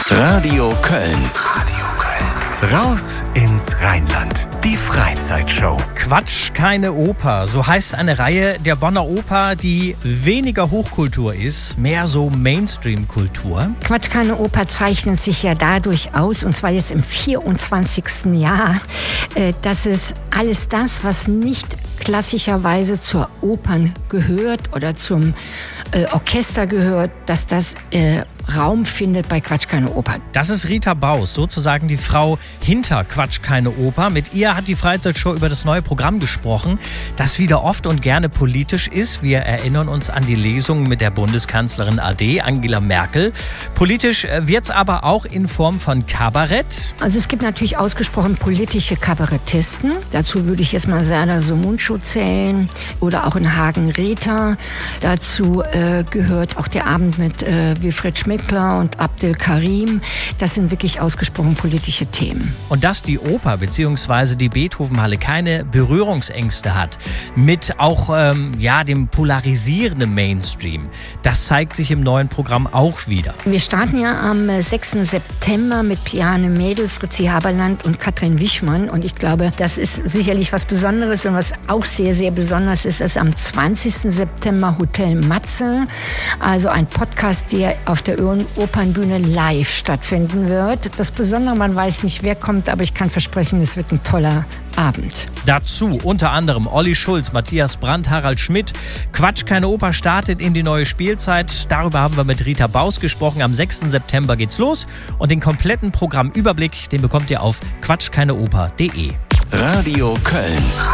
Radio Köln. Raus ins Rheinland. Die Freizeitshow. Quatsch, keine Oper. So heißt eine Reihe der Bonner Oper, die weniger Hochkultur ist, mehr so Mainstream-Kultur. Quatsch, keine Oper zeichnet sich ja dadurch aus, und zwar jetzt im 24. Jahr, dass es alles das, was nicht klassischerweise zur Opern gehört oder zum Orchester gehört, dass das Raum findet bei Quatsch, keine Oper. Das ist Rita Baus, sozusagen die Frau hinter Quatsch, keine Oper. Mit ihr hat die Freizeitshow über das neue Programm gesprochen, das wieder oft und gerne politisch ist. Wir erinnern uns an die Lesung mit der Bundeskanzlerin AD, Angela Merkel. Politisch wird es aber auch in Form von Kabarett. Also es gibt natürlich ausgesprochen politische Kabarettisten. Dazu würde ich jetzt mal Serdar Somuncu zählen oder auch in Hagen-Rita. Dazu gehört auch der Abend mit Wilfried Schmickler und Abdel Karim. Das sind wirklich ausgesprochen politische Themen. Und dass die Oper bzw. die Beethovenhalle keine Berührungsängste hat mit auch dem polarisierenden Mainstream, das zeigt sich im neuen Programm auch wieder. Wir starten ja am 6. September mit Piane Mädel, Fritzi Haberland und Katrin Wichmann. Und ich glaube, das ist sicherlich was Besonderes. Und was auch sehr, sehr besonders ist, ist am 20. September Hotel Matze. Also ein Podcast, der auf der Opernbühne live stattfinden wird. Das Besondere, man weiß nicht, wer kommt, aber ich kann versprechen, es wird ein toller Abend. Dazu unter anderem Olli Schulz, Matthias Brandt, Harald Schmidt. Quatsch, keine Oper startet in die neue Spielzeit. Darüber haben wir mit Rita Baus gesprochen. Am 6. September geht's los und den kompletten Programmüberblick, den bekommt ihr auf quatschkeineoper.de. Radio Köln.